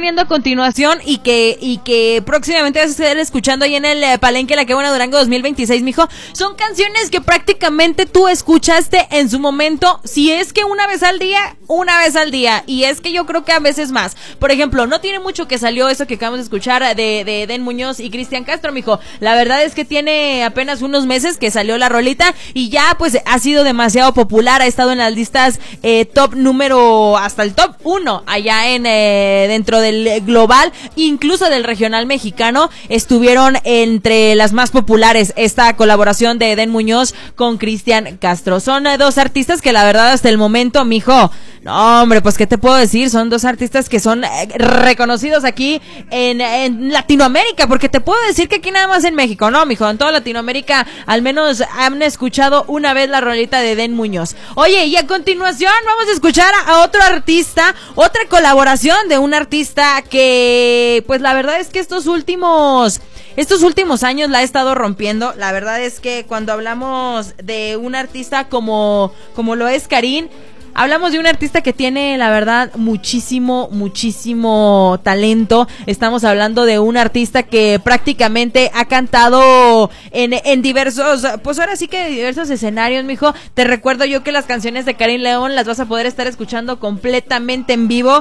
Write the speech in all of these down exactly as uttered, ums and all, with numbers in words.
poniendo a continuación y que y que próximamente vas a estar escuchando ahí en el eh, Palenque La Qué Buena Durango dos mil veintiséis, mijo, son canciones que prácticamente tú escuchaste en su momento, si es que una vez al día, una vez al día, y es que yo creo que a veces más. Por ejemplo, no tiene mucho que salió eso que acabamos de escuchar de, de Den Muñoz y Cristian Castro, mijo. La verdad es que tiene apenas unos meses que salió la rolita y ya pues ha sido demasiado popular, ha estado en las listas eh, top número, hasta el top uno allá en eh, dentro del global, incluso del regional mexicano, estuvieron entre las más populares esta colaboración de Den Muñoz con Cristian Castro. Son eh, dos artistas que la verdad hasta el momento, mijo, no hombre, pues qué te puedo decir, son dos artistas que son eh, reconocidos aquí en, en Latinoamérica, porque te puedo decir que aquí nada más en México, no, mijo, en toda Latinoamérica al menos han escuchado una vez la rolita de Den Muñoz. Oye, y a continuación vamos a escuchar a otro artista, otra colaboración de un artista que, pues la verdad es que estos últimos... Estos últimos años la ha estado rompiendo. La verdad es que cuando hablamos de un artista como, como lo es Karin, hablamos de un artista que tiene, la verdad, muchísimo, muchísimo talento. Estamos hablando de un artista que prácticamente ha cantado en, en diversos, pues ahora sí que diversos escenarios, mijo. Te recuerdo yo que las canciones de Karin León las vas a poder estar escuchando completamente en vivo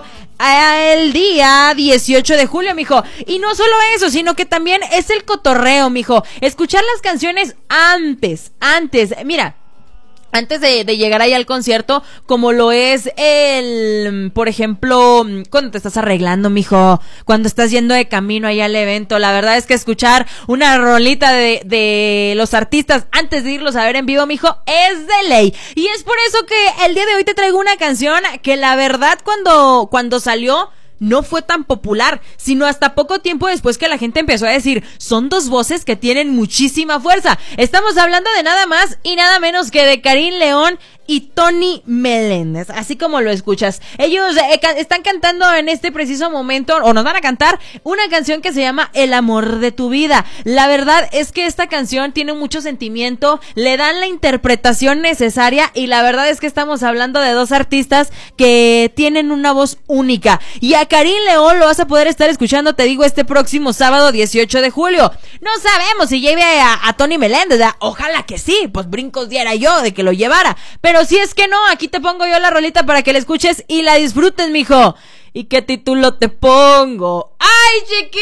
el día dieciocho de julio, mijo. Y no solo eso, sino que también es el cotorreo, mijo. Escuchar las canciones antes, antes, mira. Antes de, de llegar ahí al concierto, como lo es el, por ejemplo, cuando te estás arreglando, mijo, cuando estás yendo de camino ahí al evento, la verdad es que escuchar una rolita de, de los artistas antes de irlos a ver en vivo, mijo, es de ley. Y es por eso que el día de hoy te traigo una canción que la verdad cuando, cuando salió, no fue tan popular, sino hasta poco tiempo después que la gente empezó a decir, son dos voces que tienen muchísima fuerza. Estamos hablando de nada más y nada menos que de Karin León y Tony Meléndez, así como lo escuchas. Ellos eh, can- están cantando en este preciso momento, o nos van a cantar, una canción que se llama El amor de tu vida. La verdad es que esta canción tiene mucho sentimiento, le dan la interpretación necesaria y la verdad es que estamos hablando de dos artistas que tienen una voz única. Y a Karin León lo vas a poder estar escuchando, te digo, este próximo sábado dieciocho de julio. No sabemos si lleve a, a Tony Meléndez, ¿verdad? Ojalá que sí, pues brincos diera yo de que lo llevara. Pero si es que no, aquí te pongo yo la rolita para que la escuches y la disfrutes, mijo. ¿Y qué título te pongo? ¡Ay, chiqui!